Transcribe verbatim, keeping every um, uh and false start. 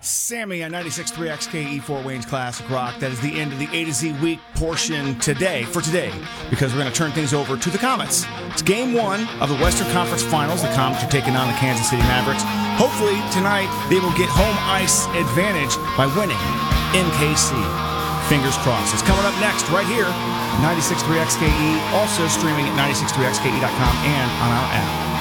Sammy on ninety-six point three X K E Fort Wayne's Classic Rock. That is the end of the A to Z week portion today, for today, because we're going to turn things over to the Comets. It's game one of the Western Conference Finals. The Comets are taking on the Kansas City Mavericks. Hopefully, tonight, they will get home ice advantage by winning in K C. Fingers crossed. It's coming up next right here, ninety-six point three X K E, also streaming at ninety-six point three X K E dot com and on our app.